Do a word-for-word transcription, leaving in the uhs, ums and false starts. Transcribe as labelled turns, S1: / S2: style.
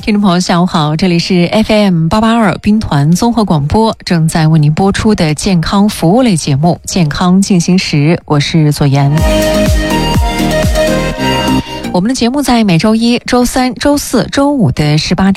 S1: 听众朋友下午好，这里是 F M 八八二兵团综合广播，正在为您播出的健康服务类节目《健康进行时》，我是左岩。我们的节目在每周一、周三、周四周五的十八点